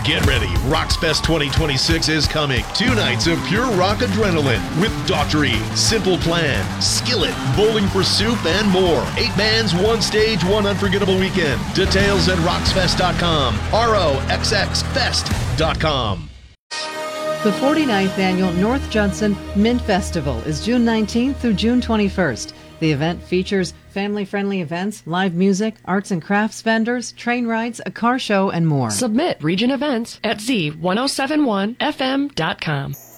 Get ready. Roxfest 2026 is coming. 2 nights of pure rock adrenaline with Dr. E, Simple Plan, Skillet, Bowling for Soup, and more. 8 bands, 1 stage, 1 unforgettable weekend. Details at roxfest.com. ROXXFest.com. The 49th Annual North Judson Mint Festival is June 19th through June 21st. The event features family-friendly events, live music, arts and crafts vendors, train rides, a car show, and more. Submit Region Events at z1071fm.com.